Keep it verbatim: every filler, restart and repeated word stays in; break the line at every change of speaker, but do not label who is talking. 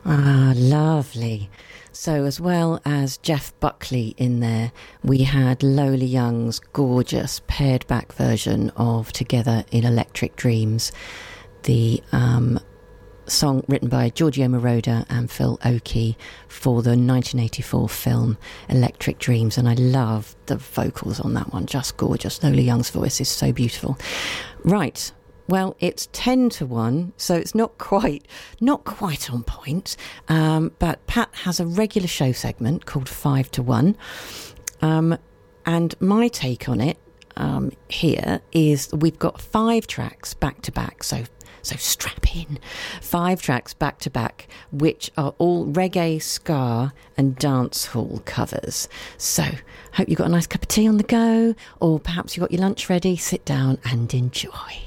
Ah, lovely. So as well as Jeff Buckley in there, we had Lola Young's gorgeous pared back version of Together in Electric Dreams, the um, song written by Giorgio Moroder and Phil Oakey for the nineteen eighty-four film Electric Dreams. And I love the vocals on that one, just gorgeous. Lola Young's voice is so beautiful. Right. Well, it's ten to one, so it's not quite not quite on point. Um, but Pat has a regular show segment called five to one. Um, and my take on it um, here is we've got five tracks back to back. So so strap in. Five tracks back to back, which are all reggae, ska and dance hall covers. So hope you've got a nice cup of tea on the go, or perhaps you've got your lunch ready. Sit down and enjoy.